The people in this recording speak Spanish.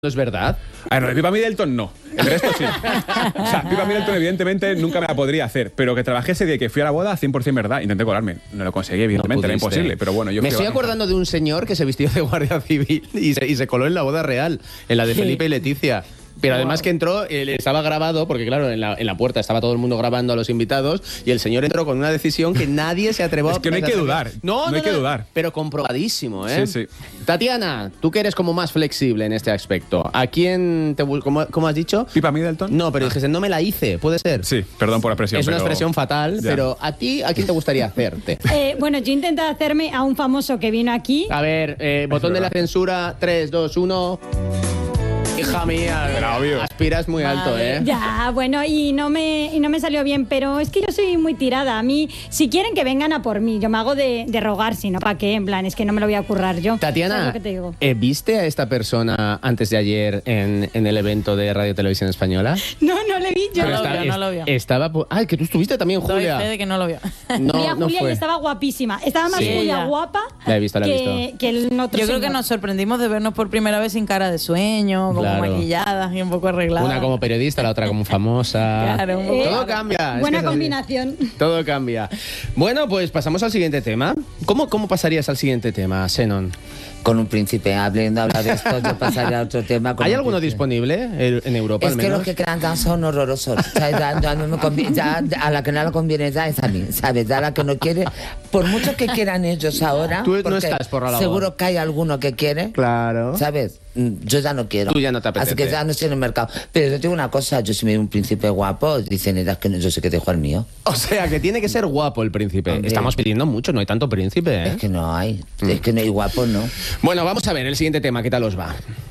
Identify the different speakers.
Speaker 1: ¿Es verdad?
Speaker 2: A ver, lo de Pippa Middleton no. El resto sí. O sea, Pippa Middleton evidentemente nunca me la podría hacer, pero que trabajé ese día que fui a la boda, 100% verdad. Intenté colarme. No lo conseguí, evidentemente, era imposible. Pero bueno, yo
Speaker 1: me estoy acordando de un señor que se vistió de guardia civil y se coló en la boda real, en la de Felipe y Leticia. Pero además que entró, estaba grabado, porque claro, en la puerta estaba todo el mundo grabando a los invitados, y el señor entró con una decisión que nadie se atrevió a...
Speaker 2: Es que no hay que dudar. No hay que dudar.
Speaker 1: Pero comprobadísimo, ¿eh?
Speaker 2: Sí, sí.
Speaker 1: Tatiana, tú que eres como más flexible en este aspecto, ¿a quién te cómo has dicho?
Speaker 2: ¿Pippa Middleton?
Speaker 1: No, pero dijiste, no me la hice, ¿puede ser?
Speaker 2: Sí, perdón por la expresión.
Speaker 1: Es una expresión fatal,
Speaker 2: ya.
Speaker 1: pero ¿a ti, a quién te gustaría hacerte?
Speaker 3: Bueno, yo intenté hacerme a un famoso que vino aquí.
Speaker 1: A ver, botón de la censura, 3, 2, 1... Hija mía, aspiras muy alto, ¿eh?
Speaker 3: Ya, bueno, y no me salió bien, pero es que yo soy muy tirada. A mí, si quieren que vengan a por mí, yo me hago de rogar, si no, ¿para qué? En plan, es que no me lo voy a currar yo.
Speaker 1: Tatiana,
Speaker 3: ¿sabes lo que te digo?
Speaker 1: ¿Viste a esta persona antes de ayer en el evento de Radio Televisión Española?
Speaker 3: No le vi yo.
Speaker 4: No lo vio.
Speaker 1: Estaba... Ah, que tú estuviste también, Julia.
Speaker 4: Doy fe de que no lo vio.
Speaker 3: Vi a Julia
Speaker 1: fue.
Speaker 3: y estaba guapísima. Estaba más
Speaker 1: Sí.
Speaker 3: Julia
Speaker 4: Ya.
Speaker 3: guapa
Speaker 1: La he visto.
Speaker 3: que el otro
Speaker 4: Yo creo
Speaker 3: señor.
Speaker 4: que nos sorprendimos de vernos por primera vez sin cara de sueño, como
Speaker 1: Claro.
Speaker 4: maquilladas y un poco arregladas.
Speaker 1: Una como periodista, la otra como famosa.
Speaker 4: Claro, un poco
Speaker 1: Todo
Speaker 4: raro.
Speaker 1: cambia.
Speaker 3: Buena
Speaker 1: es así.
Speaker 3: combinación.
Speaker 1: Todo cambia. Bueno, pues pasamos al siguiente tema. ¿Cómo pasarías al siguiente tema, Senon?
Speaker 5: Con un príncipe, hablando de esto, yo pasaría a otro tema.
Speaker 1: ¿Hay alguno disponible en Europa
Speaker 5: Es
Speaker 1: al
Speaker 5: que
Speaker 1: menos?
Speaker 5: los que cantan son horrorosos. O sea, ya no me conviene, ya a la que no le conviene ya es a mí, ¿sabes? Ya a la que no quiere, por mucho que quieran ellos ahora,
Speaker 1: Tú no
Speaker 5: porque
Speaker 1: estás por la labor.
Speaker 5: seguro que hay alguno que quiere,
Speaker 1: Claro.
Speaker 5: ¿sabes? Yo ya no quiero.
Speaker 1: Tú ya no te apetece.
Speaker 5: Así que ya no estoy en el mercado. Pero yo te digo una cosa, yo si me veo un príncipe guapo, dicen, es que no, yo sé que dejo el mío.
Speaker 1: O sea, que tiene que ser guapo el príncipe.
Speaker 5: Hombre.
Speaker 1: Estamos pidiendo mucho, no hay tanto príncipe, ¿eh?
Speaker 5: Es que no hay guapo, ¿no?
Speaker 1: Bueno, vamos a ver el siguiente tema, ¿qué tal os va?